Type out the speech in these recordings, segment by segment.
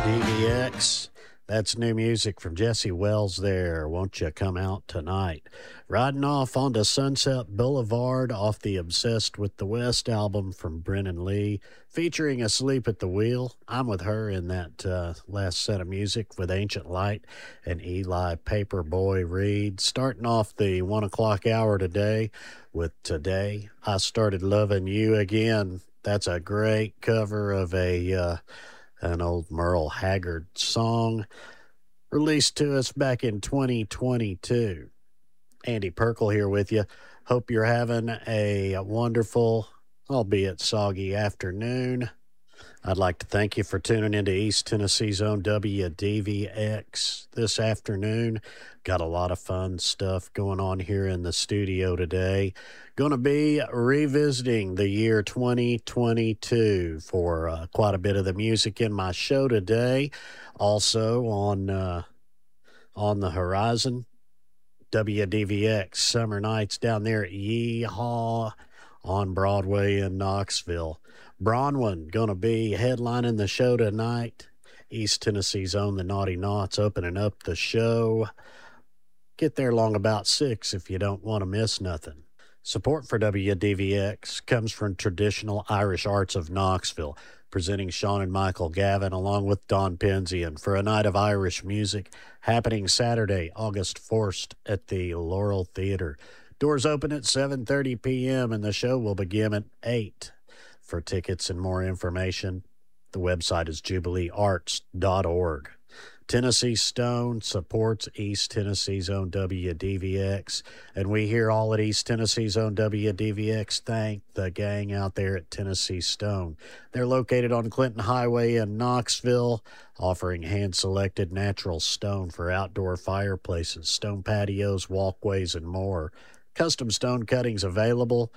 WDVX. That's new music from Jesse Wells there. Won't you come out tonight? Riding off onto Sunset Boulevard off the Obsessed with the West album from Brennan Lee, featuring Asleep at the Wheel. I'm with her in that last set of music with Ancient Light and Eli Paperboy Reed. Starting off the 1 o'clock hour today with Today I Started Loving You Again. That's a great cover of an old Merle Haggard song released to us back in 2022. Andy Perkle here with you. Hope you're having a wonderful, albeit soggy afternoon. I'd like to thank you for tuning into East Tennessee's own WDVX this afternoon. Got a lot of fun stuff going on here in the studio today. Going to be revisiting the year 2022 for quite a bit of the music in my show today. Also on the horizon, WDVX Summer Nights down there at Yeehaw on Broadway in Knoxville. Bronwyn going to be headlining the show tonight. East Tennessee's own The Naughty Knots opening up the show. Get there long about 6 if you don't want to miss nothing. Support for WDVX comes from Traditional Irish Arts of Knoxville, presenting Sean and Michael Gavin along with Don Penzian for a night of Irish music happening Saturday, August 1st at the Laurel Theater. Doors open at 7:30 p.m. and the show will begin at 8. For tickets and more information, the website is jubileearts.org. Tennessee Stone supports East Tennessee's own WDVX, and we here all at East Tennessee's own WDVX thank the gang out there at Tennessee Stone. They're located on Clinton Highway in Knoxville, offering hand-selected natural stone for outdoor fireplaces, stone patios, walkways, and more. Custom stone cuttings available.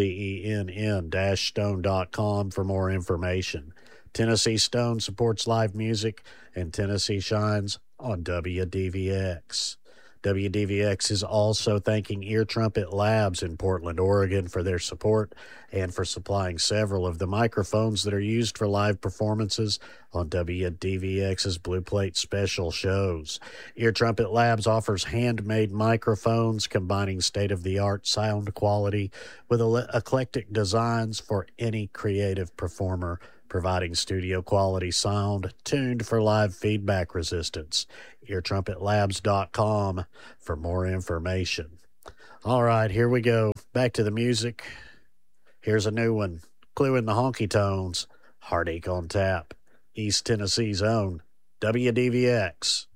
TENN-stone.com for more information. Tennessee Stone supports live music, and Tennessee shines on WDVX. WDVX is also thanking Ear Trumpet Labs in Portland, Oregon for their support and for supplying several of the microphones that are used for live performances on WDVX's Blue Plate special shows. Ear Trumpet Labs offers handmade microphones combining state-of-the-art sound quality with eclectic designs for any creative performer, providing studio-quality sound tuned for live feedback resistance. EarTrumpetLabs.com for more information. All right, here we go. Back to the music. Here's a new one. Clue in the Honky Tones. Heartache on Tap. East Tennessee's own WDVX.